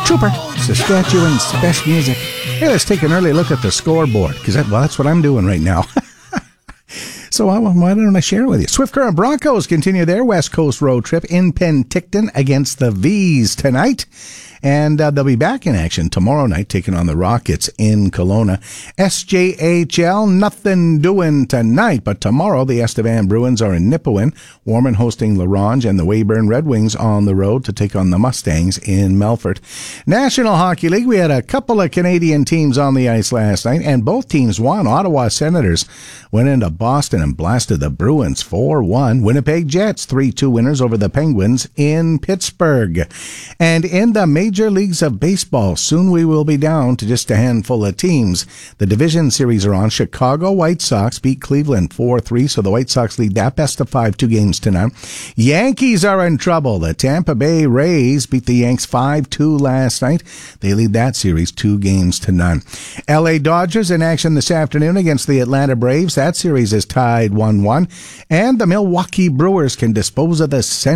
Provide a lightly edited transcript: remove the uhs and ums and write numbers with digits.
Trooper, Saskatchewan Special Music. Hey, let's take an early look at the scoreboard, because that's what I'm doing right now. So why don't I share it with you? Swift Current Broncos continue their West Coast road trip in Penticton against the Vs tonight. And they'll be back in action tomorrow night, taking on the Rockets in Kelowna. SJHL, nothing doing tonight, but tomorrow the Estevan Bruins are in Nipawin, Warman hosting La Ronge, and the Weyburn Red Wings on the road to take on the Mustangs in Melfort. National Hockey League, we had a couple of Canadian teams on the ice last night, and both teams won. Ottawa Senators went into Boston and blasted the Bruins 4-1. Winnipeg Jets, 3-2 winners over the Penguins in Pittsburgh. And in the Major Leagues of Baseball, soon we will be down to just a handful of teams. The division series are on. Chicago White Sox beat Cleveland 4-3, so the White Sox lead that best of 5 2 games tonight. Yankees are in trouble. The Tampa Bay Rays beat the Yanks 5-2 last night. They lead that series 2 games to none. LA Dodgers in action this afternoon against the Atlanta Braves. That series is tied 1-1. And the Milwaukee Brewers can dispose of the